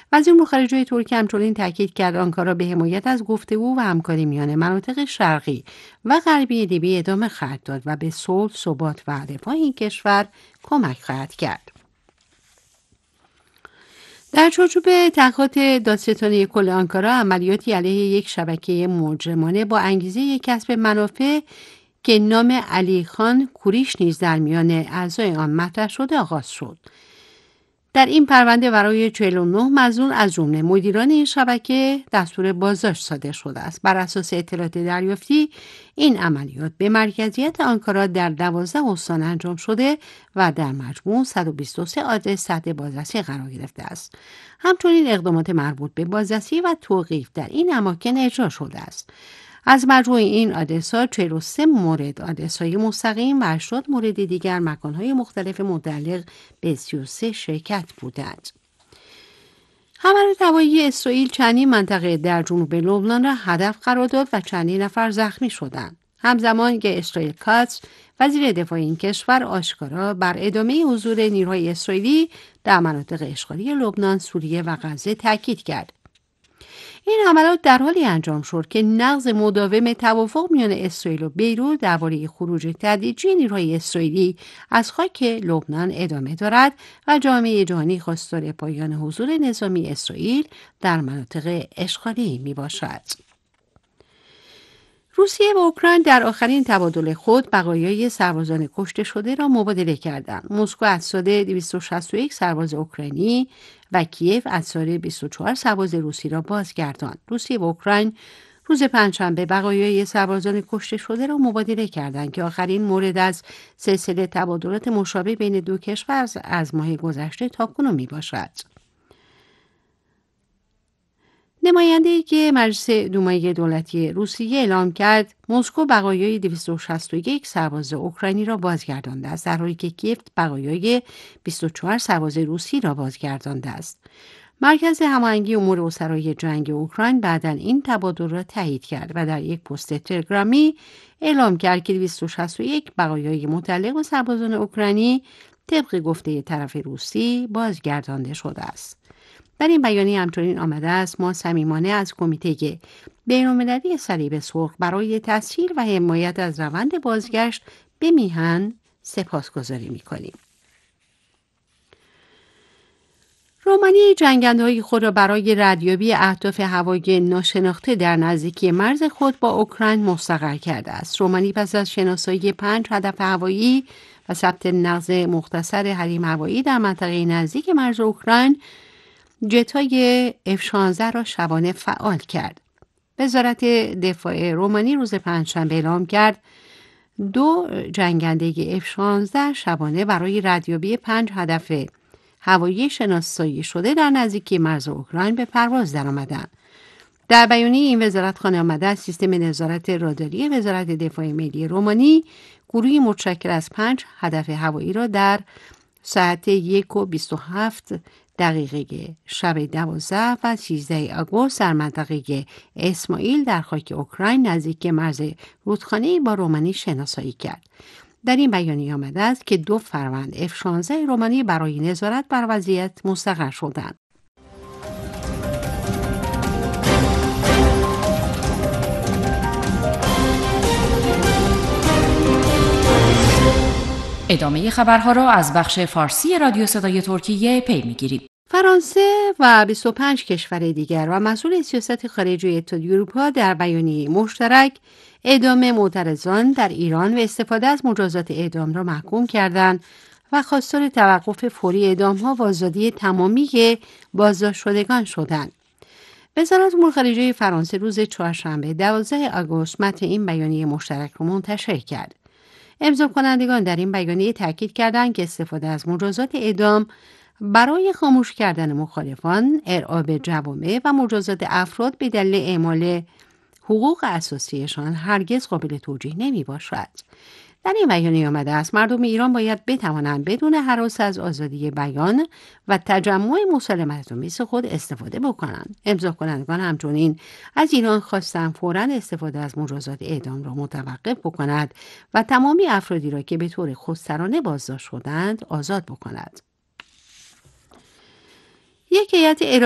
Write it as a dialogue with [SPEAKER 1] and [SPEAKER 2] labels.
[SPEAKER 1] وزیر امور خارجه ترکیه همچنین تاکید کرد آنکارا به حمایت از گفتگو و همکاری میان مناطق شرقی و غربی لیبی ادامه خواهد داد و به صلح، ثبات و رفاه این کشور کمک خواهد کرد. در چارچوب تحقیقات دادستانی کل آنکارا، عملیاتی علیه یک شبکه مجرمانه با انگیزه کسب منافع که نام علی خان کوریش نیز در میان اعضای آن مطرح شده آغاز شد. در این پرونده برای 49 مظنون از جمله مدیران این شبکه دستور بازداشت صادر شده است. بر اساس اطلاعات دریافتی این عملیات به مرکزیت آنکارا در 12 استان انجام شده و در مجموع 123 آدرس تحت بازرسی قرار گرفته است. همچنین اقدامات مربوط به بازرسی و توقیف در این اماکن اجرا شده است. از مجموع این آدرس‌ها 43 مورد آدرس‌های مستقیم و 80 مورد دیگر مکان‌های مختلف متعلق به 33 شرکت بودند. حملات هوایی اسرائیل چندین منطقه در جنوب لبنان را هدف قرار داد و چندین نفر زخمی شدند. همزمان که اسرائیل کاتس وزیر دفاع این کشور آشکارا بر ادامه حضور نیروهای اسرائیلی در مناطق اشغالی لبنان، سوریه و غزه تاکید کرد. این حملات در حالی انجام شد که نقض مداوم توافق میان اسرائیل و بیروت درباره خروج تدریجی نیروهای اسرائیلی از خاک لبنان ادامه دارد و جامعه جهانی خواستار پایان حضور نظامی اسرائیل در مناطق اشغالی میباشد. روسیه و اوکراین در آخرین تبادل خود بقایای سربازان کشته شده را مبادله کردند. مسکو اجساد 261 سرباز اوکراینی و کیف اجساد 24 سرباز روسی را بازگرداند. روسیه و اوکراین روز پنجشنبه بقایای سربازان کشته شده را مبادله کردند که آخرین مورد از سلسله تبادلات مشابه بین دو کشور از ماه گذشته تاکنون میباشد. نماینده‌ای که مجلس دومای دولتی روسیه اعلام کرد مسکو بقایای 261 سرباز اوکراینی را بازگردانده است، در حالی که کیف بقایای 24 سرباز روسی را بازگردانده است. مرکز هماهنگی امور اسرای جنگ اوکراین بعداً این تبادل را تایید کرد و در یک پست تلگرامی اعلام کرد که 261 بقایای متعلق به سربازان اوکراینی طبق گفته طرف روسی بازگردانده شده است. در این بیانیه همچنین آمده است ما صمیمانه از کمیته بین‌المللی صلیب سرخ برای تسهیل و حمایت از روند بازگشت به میهن سپاسگزاری می‌کنیم. رومانی جنگنده‌های خود را برای ردیابی اهداف هوایی ناشناخته در نزدیکی مرز خود با اوکراین مستقر کرده است. رومانی پس از شناسایی 5 هدف هوایی و ثبت نقض مختصر حریم هوایی در منطقه نزدیک مرز اوکراین، جت‌های F-16 را شبانه فعال کرد. وزارت دفاع رومانی روز پنجشنبه اعلام کرد 2 جنگنده F-16 شبانه برای ردیابی 5 هدف هوایی شناسایی شده در نزدیکی مرز اوکراین به پرواز درآمدند. در بیانیه این وزارتخانه آمده است سیستم نظارت راداری وزارت دفاع ملی رومانی گروهی متشکل از 5 هدف هوایی را در ساعت 1:27 شب 12 و 13 آگوست در منطقه اسماعیل در خاک اوکراین نزدیک مرز رودخانه‌ای با رومانی شناسایی کرد. در این بیانیه آمده است که 2 فروند F-16 رومانی برای نظارت بر وضعیت مستقر شدند.
[SPEAKER 2] ادامه خبرها را از بخش فارسی رادیو صدای ترکیه پی می‌گیرید.
[SPEAKER 1] فرانسه و 25 کشور دیگر و مسئول سیاست خارجی اتحادیه اروپا در بیانیه مشترک اعدام معترضان در ایران و استفاده از مجازات اعدام را محکوم کردند و خواستار توقف فوری اعدام‌ها و آزادی تمامی بازداشت شدگان شدند. وزارت امور خارجه فرانسه روز چهارشنبه 12 آگوست متن این بیانیه مشترک را منتشر کرد. امضا کنندگان در این بیانیه تاکید کردند که استفاده از مجازات اعدام برای خاموش کردن مخالفان، ارعاب جوامع و مجازات افراد به دلیل اعمال حقوق اساسیشان هرگز قابل توجیه نمی باشد. در این بیانیه آمده است مردم ایران باید بتوانند بدون هراس از آزادی بیان و تجمع مسالمت‌آمیز خود استفاده بکنند. امضا کنندگان همچنین از ایران خواستند فوراً استفاده از مجازات اعدام را متوقف بکند و تمامی افرادی را که به طور خودسرانه بازداشت شدند آزاد بکند. یک هیئت